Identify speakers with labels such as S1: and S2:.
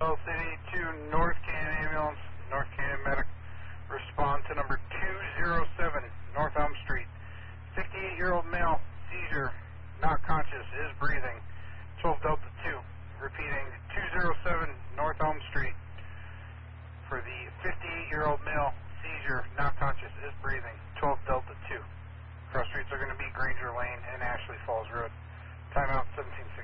S1: Bell City to North Canyon Ambulance, North Canyon Medic. Respond to number 207, North Elm Street. 58-year-old male, seizure, not conscious, is breathing. 12 Delta 2. Repeating, 207, North Elm Street. For the 58-year-old male, seizure, not conscious, is breathing. 12 Delta 2. Cross streets are going to be Granger Lane and Ashley Falls Road. Timeout 17 seconds.